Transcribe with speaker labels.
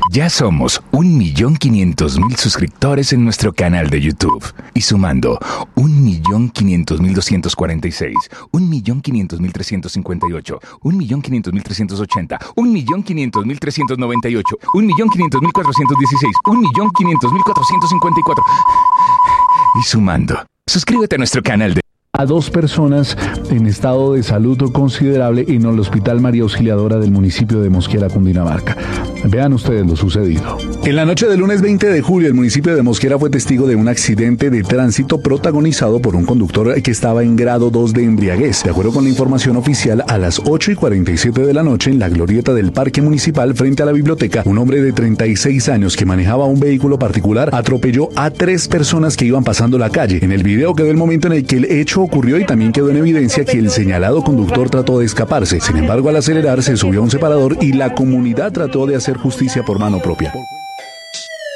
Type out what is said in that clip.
Speaker 1: Ya somos 1.500.000 suscriptores en nuestro canal de YouTube. Y sumando 1.500.246, 1.500.358, 1.500.380, 1.500.398, 1.500.416, 1.500.454. Y sumando. Suscríbete a nuestro canal de...
Speaker 2: A 2 personas en estado de salud considerable en el Hospital María Auxiliadora del municipio de Mosquera, Cundinamarca. Vean ustedes lo sucedido. En la noche del lunes 20 de julio, el municipio de Mosquera fue testigo de un accidente de tránsito protagonizado por un conductor que estaba en grado 2 de embriaguez. De acuerdo con la información oficial, a las 8:47 de la noche, en la glorieta del Parque Municipal frente a la biblioteca, un hombre de 36 años que manejaba un vehículo particular atropelló a 3 personas que iban pasando la calle. En el video quedó el momento en el que el hecho ocurrió y también quedó en evidencia que el señalado conductor trató de escaparse. Sin embargo, al acelerar se subió a un separador y la comunidad trató de hacer justicia por mano propia.